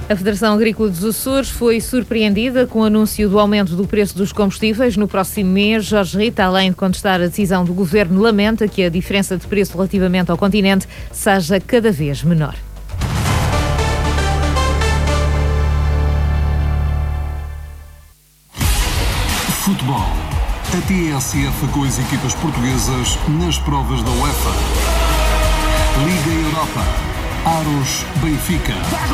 A Federação Agrícola dos Açores foi surpreendida com o anúncio do aumento do preço dos combustíveis no próximo mês. Jorge Rita, além de contestar a decisão do Governo, lamenta que a diferença de preço relativamente ao continente seja cada vez menor. Futebol. A TSF com as equipas portuguesas nas provas da UEFA. Liga Europa. Aros, Benfica.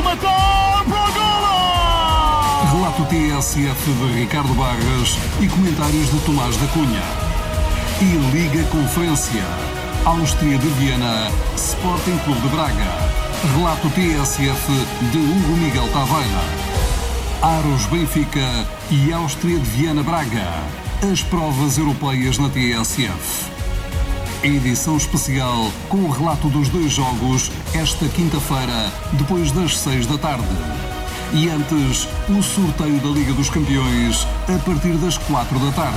Relato TSF de Ricardo Barras e comentários de Tomás da Cunha. E Liga Conferência. Áustria de Viena, Sporting Clube de Braga. Relato TSF de Hugo Miguel Taveira. Aros, Benfica e Áustria de Viena, Braga. As provas europeias na TSF. Edição especial com o relato dos dois jogos esta quinta-feira, depois das 6 da tarde. E antes, o sorteio da Liga dos Campeões, a partir das 4 da tarde.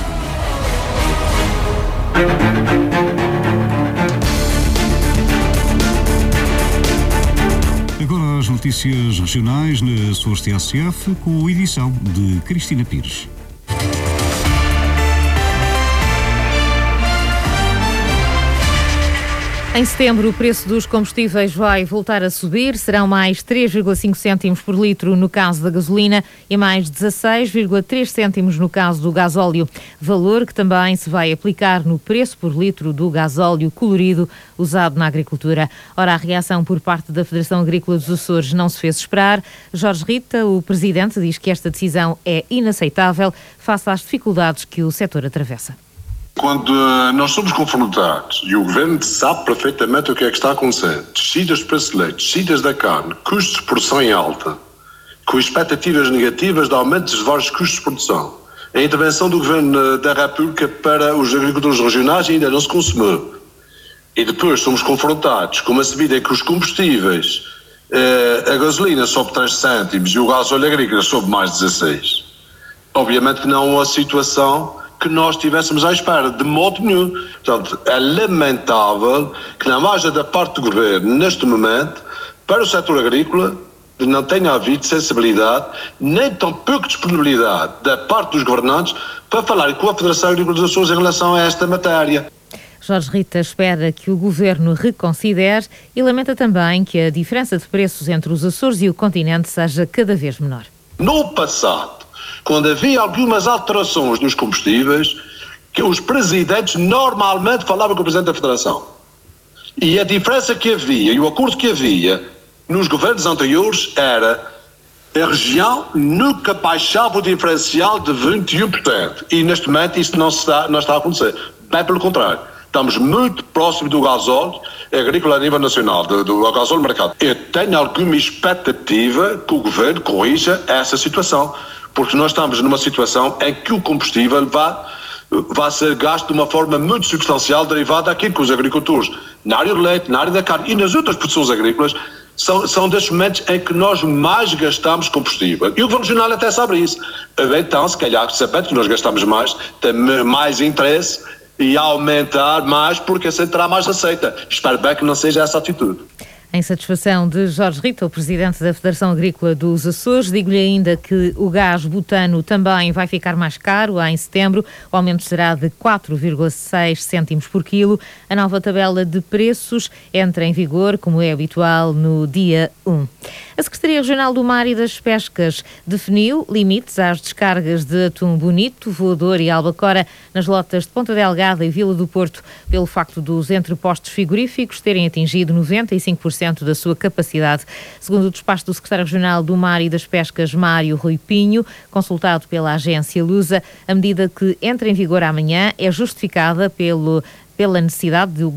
Agora as notícias regionais na Açores TSF, com a edição de Cristina Pires. Em setembro, o preço dos combustíveis vai voltar a subir. Serão mais 3,5 cêntimos por litro no caso da gasolina e mais 16,3 cêntimos no caso do gasóleo. Valor que também se vai aplicar no preço por litro do gasóleo colorido usado na agricultura. Ora, a reação por parte da Federação Agrícola dos Açores não se fez esperar. Jorge Rita, o presidente, diz que esta decisão é inaceitável face às dificuldades que o setor atravessa. Quando nós somos confrontados e o Governo sabe perfeitamente o que é que está acontecendo, descidas de preço de leite, descidas da carne, custos de produção em alta, com expectativas negativas de aumentos de vários custos de produção, a intervenção do Governo da República para os agricultores regionais ainda não se consumou. E depois somos confrontados com uma subida em que os combustíveis, a gasolina sobe 3 cêntimos e o gasóleo agrícola sobe mais 16. Obviamente que não é uma situação que nós estivéssemos à espera, de modo nenhum. Portanto, é lamentável que não haja da parte do Governo, neste momento, para o setor agrícola, não tenha havido sensibilidade, nem tão pouco disponibilidade da parte dos governantes para falar com a Federação Agrícola dos Açores em relação a esta matéria. Jorge Rita espera que o Governo reconsidere e lamenta também que a diferença de preços entre os Açores e o continente seja cada vez menor. No passado, quando havia algumas alterações nos combustíveis, que os presidentes normalmente falavam com o Presidente da Federação. E a diferença que havia, e o acordo que havia nos governos anteriores era a região nunca baixava o diferencial de 21%. E neste momento isso não está a acontecer. Bem pelo contrário. Estamos muito próximos do gasóleo agrícola a nível nacional, do gasóleo mercado. Eu tenho alguma expectativa que o Governo corrija essa situação, porque nós estamos numa situação em que o combustível vai ser gasto de uma forma muito substancial derivada daquilo que os agricultores, na área do leite, na área da carne e nas outras produções agrícolas, são destes momentos em que nós mais gastamos combustível. E o Governo Regional até sabe isso. Então, se calhar, sabendo que nós gastamos mais, tem mais interesse e aumentar mais porque assim terá mais receita. Espero bem que não seja essa a atitude. Em satisfação de Jorge Rita, o presidente da Federação Agrícola dos Açores, digo-lhe ainda que o gás butano também vai ficar mais caro em setembro. O aumento será de 4,6 cêntimos por quilo. A nova tabela de preços entra em vigor, como é habitual, no dia 1. A Secretaria Regional do Mar e das Pescas definiu limites às descargas de atum bonito, voador e albacora nas lotas de Ponta Delgada e Vila do Porto, pelo facto dos entrepostos frigoríficos terem atingido 95% da sua capacidade. Segundo o despacho do Secretário Regional do Mar e das Pescas, Mário Rui Pinho, consultado pela agência Lusa, a medida que entra em vigor amanhã é justificada pela necessidade de